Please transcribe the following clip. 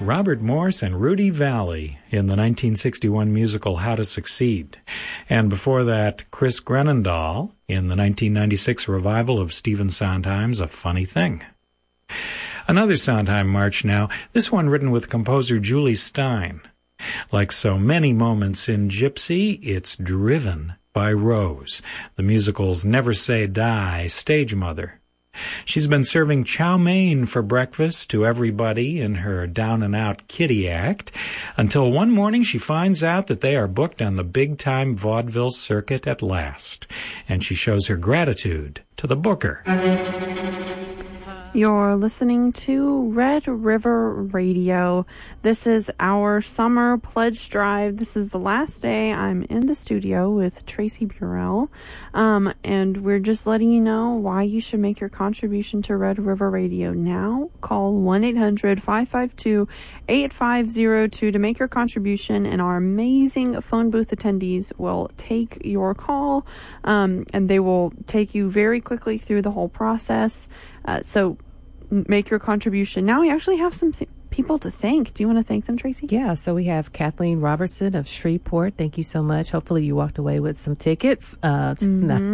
Robert Morse and Rudy Valley in the 1961 musical How to Succeed. And before that, Chris Grenendahl in the 1996 revival of Stephen Sondheim's A Funny Thing. Another Sondheim march now, this one written with composer Julie Stein. Like so many moments in Gypsy, it's driven by Rose, the musical's Never Say Die stage mother. She's been serving chow mein for breakfast to everybody in her down-and-out kiddie act until one morning she finds out that they are booked on the big-time vaudeville circuit at last, and she shows her gratitude to the booker. You're listening to Red River Radio. This is our summer pledge drive. This is the last day I'm in the studio with Tracy Burrell. And we're just letting you know why you should make your contribution to Red River Radio now. Call 1-800-552-8502 to make your contribution, and our amazing phone booth attendees will take your call, and they will take you very quickly through the whole process. So make your contribution. Now we actually have some people to thank. Do you want to thank them, Tracy? Yeah, so we have Kathleen Robertson of Shreveport. Thank you so much. Hopefully you walked away with some tickets.